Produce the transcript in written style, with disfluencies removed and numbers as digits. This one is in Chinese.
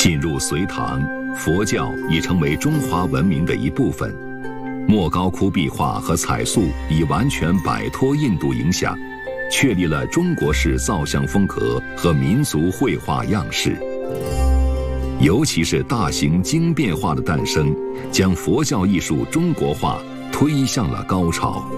进入隋唐，佛教已成为中华文明的一部分。莫高窟壁画和彩塑已完全摆脱印度影响，确立了中国式造像风格和民族绘画样式。尤其是大型经变画的诞生，将佛教艺术中国化推向了高潮。